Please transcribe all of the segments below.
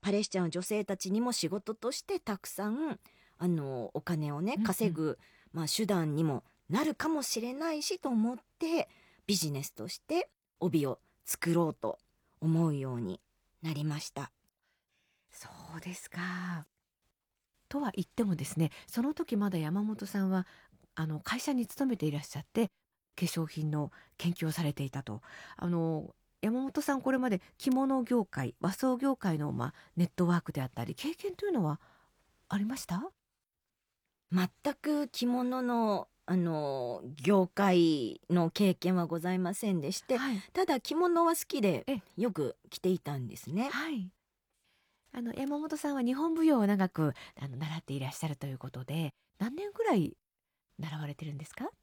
パレスチナの女性たちにも仕事としてたくさんお金をね稼ぐ、手段にもなるかもしれないしと思ってビジネスとして帯を作ろうと思うようになりました。 そうですか。とは言ってもですね、その時まだ山本さんは会社に勤めていらっしゃって、化粧品の研究をされていたと。山本さんこれまで着物業界、和装業界の、ネットワークであったり経験というのはありました？ 全く着物の業界の経験はございませんでして、 はい。 ただ着物は好きでえ、 よく着ていたんですね。 はい。山本さんは日本舞踊を長く習っていらっしゃるということで、何年ぐらい習われてるんですか？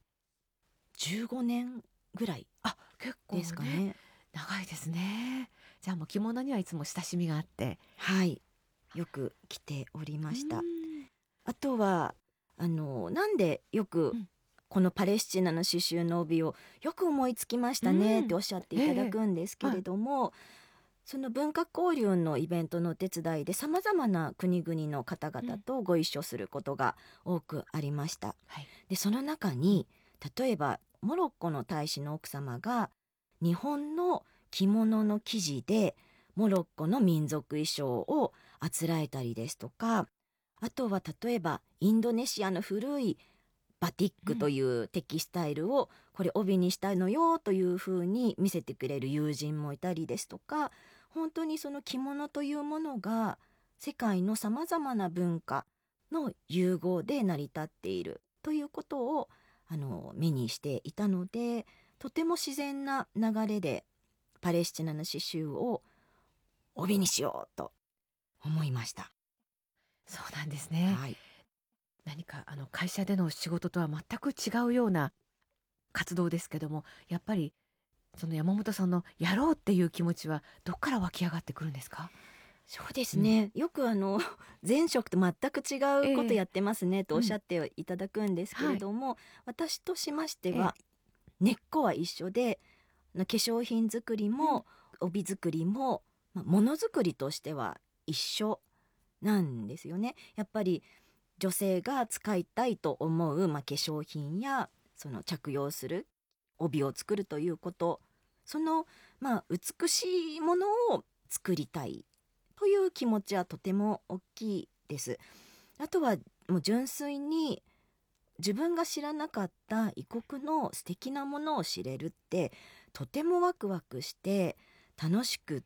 15年ぐらいあ、結構ですかね、 ね。 長いですね。じゃあもう着物にはいつも親しみがあって。 はい、よく着ておりまうした。 ーん。 あとはなんでよくうん。 このパレスチナの刺繍の帯をよく思いつきましたねっておっしゃっていただくんですけれども、その文化交流のイベントのお手伝いでさまざまな国々の方々とご一緒することが多くありました。 はい。 でその中に例えばモロッコの大使の奥様が日本の着物の生地でモロッコの民族衣装をあつらえたりですとか、あとは例えばインドネシアの古いバティックというテキスタイルをこれ帯にしたのよというふうに見せてくれる友人もいたりですとか、本当にその着物というものが世界のさまざまな文化の融合で成り立っているということを目にしていたので、とても自然な流れでパレスチナの刺繍を帯にしようと思いました。 そうなんですね。 はい、 何か会社での仕事とは全く違うような活動ですけども、やっぱりその山本さんのやろうっていう気持ちはどっから湧き上がってくるんですか？ そうですうん。 ね。よく前職と全く違うことええ。 やってますねとおっしゃうん。 っていただくんですけはい。 れども、私としましてええ。 は根っこは一緒で、化粧品作りうん。 も帯作りも、ものづくりとしては一緒なんですよね。やっぱり女性が使いたいと思う、化粧品やその着用する帯を作るということ、その、美しいものを作りたいという気持ちはとても大きいです。あとはもう純粋に自分が知らなかった異国の素敵なものを知れるってとてもワクワクして楽しくって、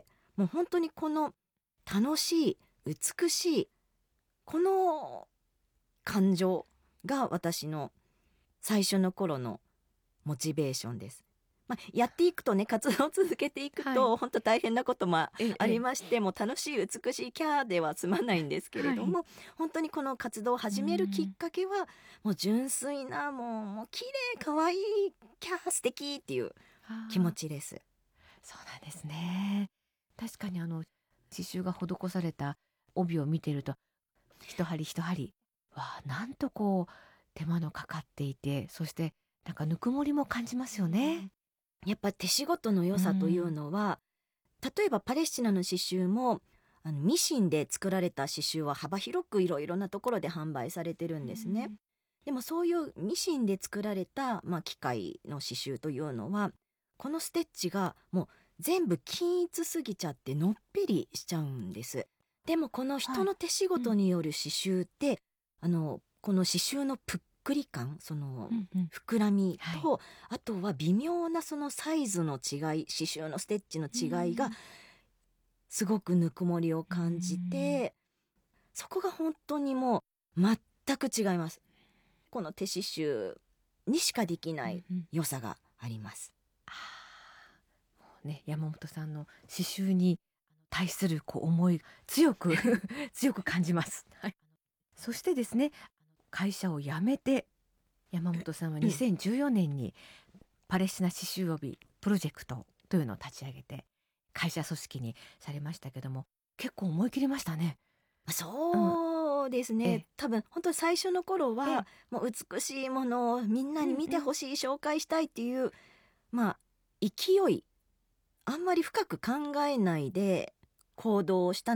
もう本当にこの楽しい美しいこの感情が私の最初の頃のモチベーションです。やっていくとね、活動を続けていくはい。 と本当大変なこともあええええ。 りまして、もう楽しい美しいキャーでは済まないんですけれはい。 ども、本当にこの活動をうー始めるきっん。 かけはもう純粋なもう綺麗可愛いキャー素敵っていう気持ああ、 ちです。 そうなんですね。確かに刺繍が施された帯を見てると、一針一針、わあ、なんとこう手間のかかっていて、そしてなんかぬくもりも感じますよね。 やっぱ手仕事の良うさというん。 のは、例えばパレスチナの刺繍もミシンで作られた刺繍は幅広くいろいろなところで販売されてるんですね。でもそういうミシンで作られた、機械の刺繍というのはこのステッチがもう全部均一すぎちゃってのっぺりしちゃうんです。でもこのはい。 人の手仕うん。 事による刺繍ってこの刺繍のぷっくり感、そのうんうん。 膨らみはい。 と、あとは微妙なそのサイズの違い、刺繍のステッチのう違いがん。 すごくぬくもりをう感じん。 て、そこが本当にもう全く違います。この手刺繍にしかできないうんうん。 良さがあります。 ああ、もうね、山本さんの刺繍に対する思い、強く強く感じます。はい。そしてですね、会社を辞めて、山本さんは2014年にパレスチナ刺繍帯プロジェクトというのを立ち上げて、会社組織にされましたけども、結構思い切りましたね。うん。 そうですね。 ええ、 多分本当に最初の頃はええ、 もう美しいものをみんなに見うんうん。 てほしい、紹介したいっていう勢い、あんまり深く考えないで行動をした